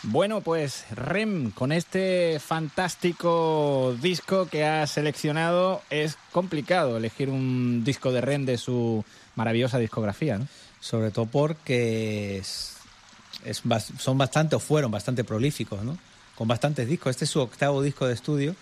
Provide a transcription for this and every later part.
Bueno, pues Rem, con este fantástico disco que has seleccionado, es complicado elegir un disco de Rem de su maravillosa discografía, ¿no? Sobre todo porque son bastante, o fueron bastante prolíficos, ¿no? Con bastantes discos. Este es su 8º disco de estudio,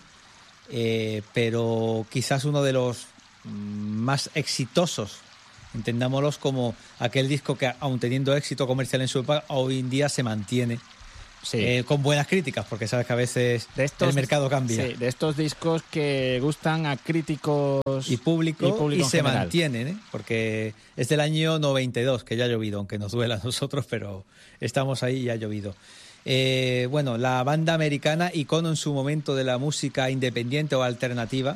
pero quizás uno de los más exitosos, entendámoslos como aquel disco que, aun teniendo éxito comercial en su época, hoy en día se mantiene. Sí. Con buenas críticas, porque sabes que a veces el mercado cambia. Sí, de estos discos que gustan a críticos y público y se mantienen, ¿eh? Porque es del año 92, que ya ha llovido, aunque nos duela a nosotros, pero estamos ahí y ha llovido. Bueno, la banda americana, icono en su momento de la música independiente o alternativa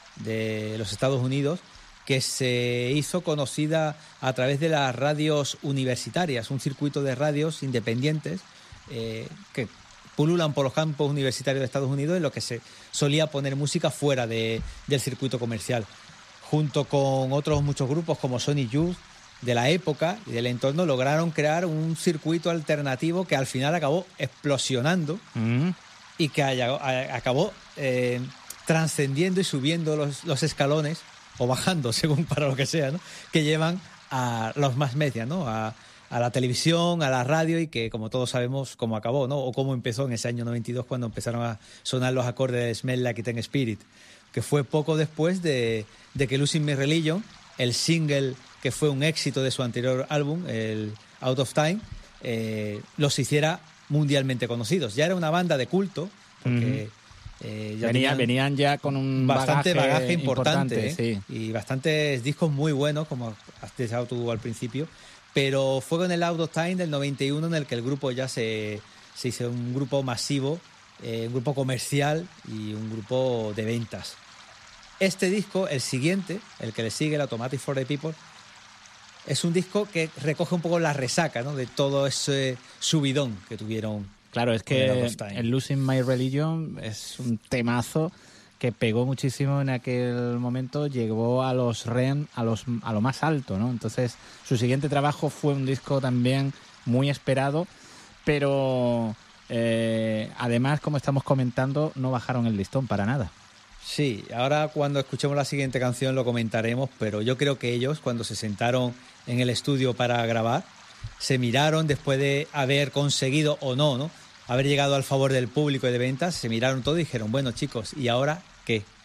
de los Estados Unidos, que se hizo conocida a través de las radios universitarias, un circuito de radios independientes que pululan por los campos universitarios de Estados Unidos, en lo que se solía poner música fuera del circuito comercial, junto con otros muchos grupos como Sonic Youth de la época y del entorno. Lograron crear un circuito alternativo que al final acabó explosionando y que acabó trascendiendo y subiendo los escalones, o bajando, según para lo que sea, ¿no?, que llevan a los más media, ¿no?, a la televisión, a la radio, y que, como todos sabemos, cómo acabó, ¿no?, o cómo empezó en ese año 92, cuando empezaron a sonar los acordes de Smell Like Teen Spirit, que fue poco después de que Losing My Religion, el single que fue un éxito de su anterior álbum, el Out of Time, los hiciera mundialmente conocidos. Ya era una banda de culto, porque venían ya con un bastante bagaje importante, sí. Y bastantes discos muy buenos, como has dejado tú al principio. Pero fue con el Out of Time del 91 en el que el grupo ya se hizo un grupo masivo, un grupo comercial y un grupo de ventas. Este disco, el siguiente, el que le sigue, el Automatic for the People, es un disco que recoge un poco la resaca, ¿no?, de todo ese subidón que tuvieron. Claro, es que el Losing My Religion es un temazo que pegó muchísimo en aquel momento, llegó a los Rem a lo más alto, ¿no? Entonces, su siguiente trabajo fue un disco también muy esperado, pero además, como estamos comentando, no bajaron el listón para nada. Sí, ahora cuando escuchemos la siguiente canción lo comentaremos, pero yo creo que ellos, cuando se sentaron en el estudio para grabar, se miraron después de haber conseguido o no, haber llegado al favor del público y de ventas, se miraron todo y dijeron, bueno, chicos, ¿y ahora qué?